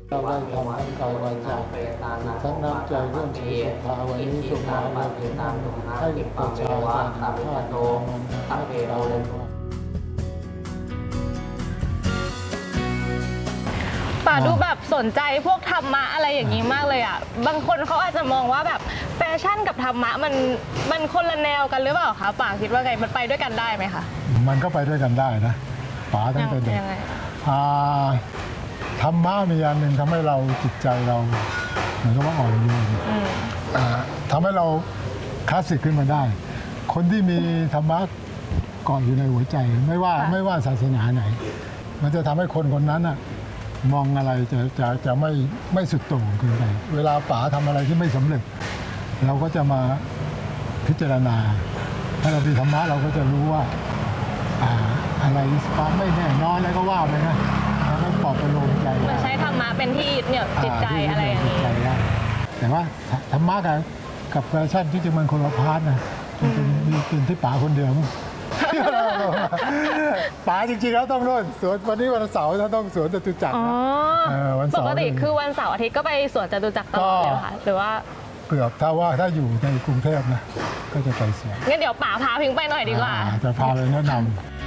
เราได้ทำทั้งกายวาจาทั้งน้ำใจร่วมสุขภาวันนี้จงมาให้ประชาชนข้าโตมันทัพเพโรป่าดูแบบสนใจพวกธรรมะอะไรอย่างนี้มากเลยอ่ะบางคนเขาอาจจะมองว่าแบบแฟชั่นกับธรรมะมันคนละแนวกันหรือเปล่าคะป่าคิดว่าไงมันไปด้วยกันได้ไหมคะมันก็ไปด้วยกันได้นะป๋าตั้งแต่เด็กธรรมะมีอย่างหนึ่งทำให้เราจิตใจเราเหมือนกับว่าอ่อนโยนทำให้เราคลาสสิกขึ้นมาได้ คนที่มีธรรมะเกาะอยู่ในหัวใจไม่ว่าศาสนาไหนมันจะทำให้คนคนนั้นมองอะไรจะไม่สุดโต่งเกินไปเวลาป๋าทำอะไรที่ไม่สำเร็จเราก็จะมาพิจารณาถ้าเรามีธรรมะเราก็จะรู้ว่าอะไรความไม่แน่นอนอะไรก็ว่าไปนะแล้วปลอบประโลมใจมันใช้ธรรมะเป็นที่ยึดเหนี่ยวจิตใจอะไรอย่างนี้แต่ว่าธรรมะกับแฟชั่นที่จริงมันคนละพาร์ทนะเป็นที่ป๋าคนเดียวป๋าจริงๆแล้วต้องนู่นสวนวันนี้วันเสาร์ถ้าต้องสวนจตุจักรปกติคือวันเสาร์อาทิตย์ก็ไปสวนจตุจักรตลอดเลยค่ะหรือว่าเกือบถ้าอยู่ในกรุงเทพนะก็จะไปสวนงั้นเดี๋ยวป๋าพาพิงไปหน่อยดีกว่าจะพาไปแนะนำ